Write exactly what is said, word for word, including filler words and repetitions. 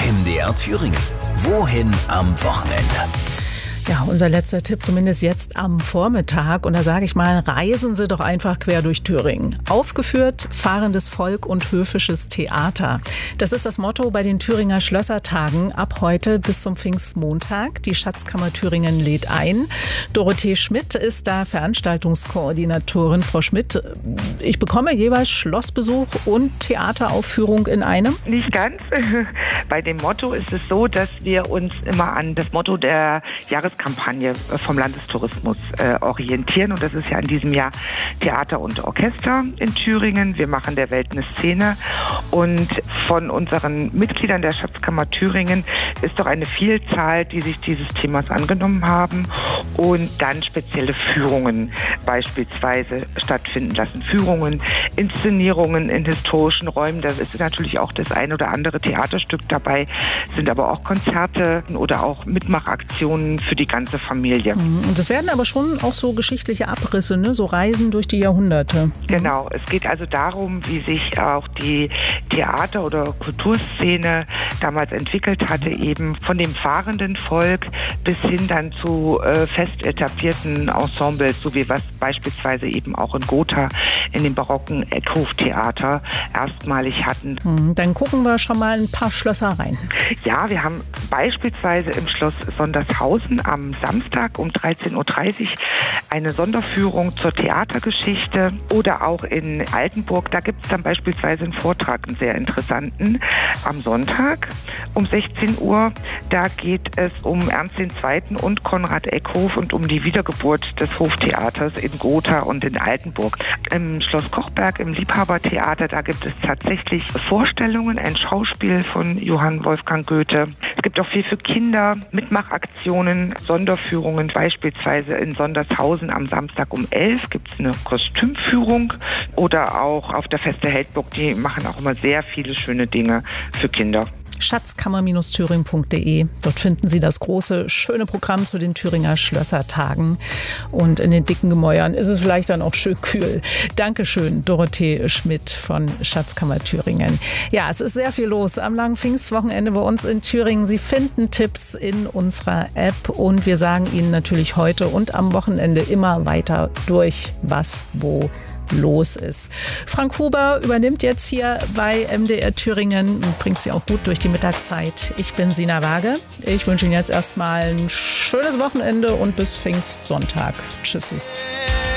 M D R Thüringen. Wohin am Wochenende? Ja, unser letzter Tipp, zumindest jetzt am Vormittag. Und da sage ich mal, reisen Sie doch einfach quer durch Thüringen. Aufgeführt, fahrendes Volk und höfisches Theater. Das ist das Motto bei den Thüringer Schlössertagen ab heute bis zum Pfingstmontag. Die Schatzkammer Thüringen lädt ein. Dorothee Schmidt ist da Veranstaltungskoordinatorin. Frau Schmidt, ich bekomme jeweils Schlossbesuch und Theateraufführung in einem? Nicht ganz. Bei dem Motto ist es so, dass wir uns immer an das Motto der Jahreskampagne vom Landestourismus äh, orientieren. Und das ist ja in diesem Jahr Theater und Orchester in Thüringen. Wir machen der Welt eine Szene. Und von unseren Mitgliedern der Schatzkammer Thüringen ist doch eine Vielzahl, die sich dieses Themas angenommen haben und dann spezielle Führungen beispielsweise stattfinden lassen. Führungen, Inszenierungen in historischen Räumen. Da ist natürlich auch das ein oder andere Theaterstück dabei, sind aber auch Konzerte oder auch Mitmachaktionen für die ganze Familie. Und das werden aber schon auch so geschichtliche Abrisse, ne? So Reisen durch die Jahrhunderte. Genau, es geht also darum, wie sich auch die Theater- oder Kulturszene damals entwickelt hatte, eben von dem fahrenden Volk bis hin dann zu äh, fest etablierten Ensembles, so wie was beispielsweise eben auch in Gotha in dem barocken Eckhoftheater erstmalig hatten. Dann gucken wir schon mal ein paar Schlösser rein. Ja, wir haben beispielsweise im Schloss Sondershausen am Samstag um dreizehn Uhr dreißig eine Sonderführung zur Theatergeschichte oder auch in Altenburg. Da gibt es dann beispielsweise einen Vortrag, einen sehr interessanten. Am Sonntag um sechzehn Uhr, da geht es um Ernst der Zweite. und Konrad Eckhof und um die Wiedergeburt des Hoftheaters in Gotha und in Altenburg. Im Schloss Kochberg, im Liebhabertheater, da gibt es tatsächlich Vorstellungen, ein Schauspiel von Johann Wolfgang Goethe. Es gibt auch viel für Kinder, Mitmachaktionen, Sonderführungen, beispielsweise in Sondershausen am Samstag um elf gibt es eine Kostümführung oder auch auf der Feste Heldburg, die machen auch immer sehr viele schöne Dinge für Kinder. Schatzkammer Thüringen punkt de. Dort finden Sie das große, schöne Programm zu den Thüringer Schlössertagen. Und in den dicken Gemäuern ist es vielleicht dann auch schön kühl. Dankeschön, Dorothee Schmidt von Schatzkammer Thüringen. Ja, es ist sehr viel los am langen Pfingstwochenende bei uns in Thüringen. Sie finden Tipps in unserer App und wir sagen Ihnen natürlich heute und am Wochenende immer weiter durch, was wo los ist. Frank Huber übernimmt jetzt hier bei M D R Thüringen und bringt Sie auch gut durch die Mittagszeit. Ich bin Sina Waage. Ich wünsche Ihnen jetzt erstmal ein schönes Wochenende und bis Pfingstsonntag. Tschüssi.